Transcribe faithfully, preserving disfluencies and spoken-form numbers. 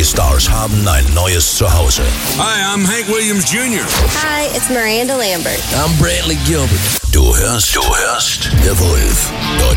Stars haben ein neues Zuhause. Hi, I'm Hank Williams Junior Hi, it's Miranda Lambert. I'm Brantley Gilbert. Du hörst, du hörst The Wolf. Dort